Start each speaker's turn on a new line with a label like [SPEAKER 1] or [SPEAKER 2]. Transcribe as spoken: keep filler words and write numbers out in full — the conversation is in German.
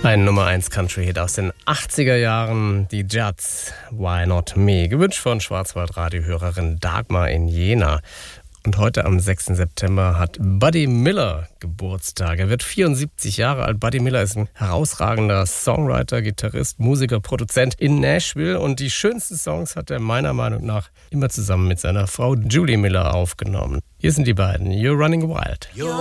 [SPEAKER 1] Ein Nummer eins Country-Hit aus den achtziger Jahren, die Judds, Why Not Me, gewünscht von Schwarzwald-Radio-Hörerin Dagmar in Jena. Und heute am sechsten September hat Buddy Miller Geburtstag. Er wird vierundsiebzig Jahre alt. Buddy Miller ist ein herausragender Songwriter, Gitarrist, Musiker, Produzent in Nashville. Und die schönsten Songs hat er meiner Meinung nach immer zusammen mit seiner Frau Julie Miller aufgenommen. Hier sind die beiden, You're Running Wild.
[SPEAKER 2] You're